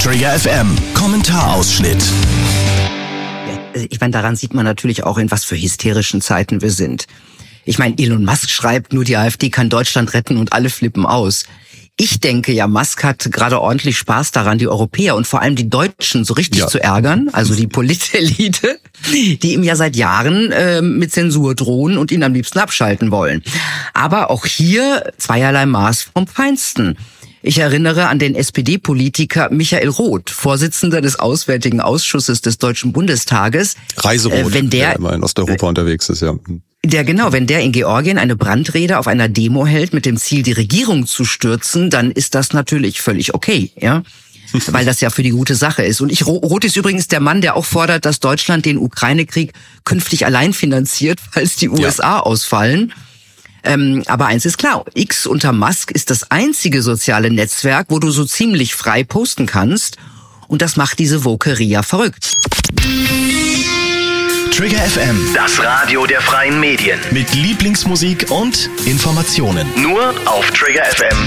Trigger FM Kommentarausschnitt. Ich meine, daran sieht man natürlich auch, in was für hysterischen Zeiten wir sind. Ich meine, Elon Musk schreibt, nur die AfD kann Deutschland retten und alle flippen aus. Ich denke ja, Musk hat gerade ordentlich Spaß daran, die Europäer und vor allem die Deutschen so richtig zu ärgern, also die Politelite, die ihm ja seit Jahren mit Zensur drohen und ihn am liebsten abschalten wollen. Aber auch hier zweierlei Maß vom Feinsten. Ich erinnere an den SPD-Politiker Michael Roth, Vorsitzender des Auswärtigen Ausschusses des Deutschen Bundestages. Reiseroth, wenn der immer in Osteuropa unterwegs ist, ja. Wenn der in Georgien eine Brandrede auf einer Demo hält mit dem Ziel, die Regierung zu stürzen, dann ist das natürlich völlig okay, ja. Weil das ja für die gute Sache ist. Und Roth ist übrigens der Mann, der auch fordert, dass Deutschland den Ukraine-Krieg künftig allein finanziert, falls die USA ausfallen. Aber eins ist klar, X unter Musk ist das einzige soziale Netzwerk, wo du so ziemlich frei posten kannst. Und das macht diese Wokeria verrückt. Trigger FM, Das Radio der freien Medien. mit Lieblingsmusik und Informationen. Nur auf Trigger FM.